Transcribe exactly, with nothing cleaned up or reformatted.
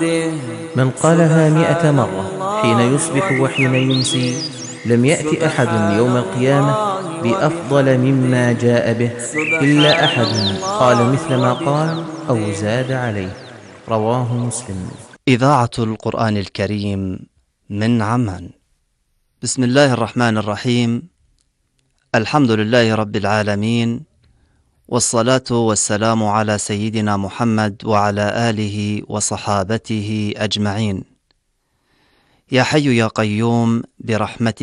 به. من قالها مئة مرة حين يصبح وحين يمسي لم يأت أحد يوم القيامة بأفضل مما جاء به إلا أحد قال مثل ما قال أو زاد عليه. رواه مسلم. إذاعة القرآن الكريم من عمان. بسم الله الرحمن الرحيم. الحمد لله رب العالمين، والصلاة والسلام على سيدنا محمد وعلى آله وصحابته أجمعين. يا حي يا قيوم برحمتك